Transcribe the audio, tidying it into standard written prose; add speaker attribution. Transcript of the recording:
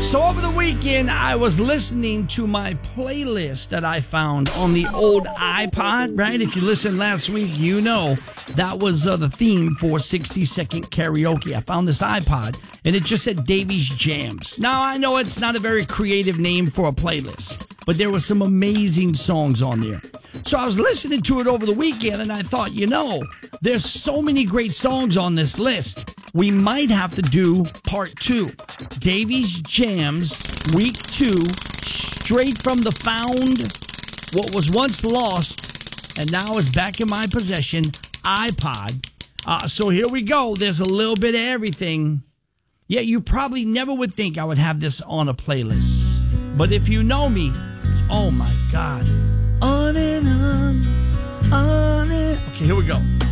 Speaker 1: So over the weekend, I was listening to my playlist that I found on the old iPod, right? If you listened last week, you know that was the theme for 60-second karaoke. I found this iPod, and it just said Davy's Jams. Now, I know it's not a very creative name for a playlist, but there were some amazing songs on there. So I was listening to it over the weekend, and I thought, there's so many great songs on this list. We might have to do part 2. Davy's Jams, week 2, straight from the found, what was once lost, and now is back in my possession, iPod. So here we go. There's a little bit of everything. Yeah, you probably never would think I would have this on a playlist. But if you know me, oh my God. On and on and... Okay, here we go.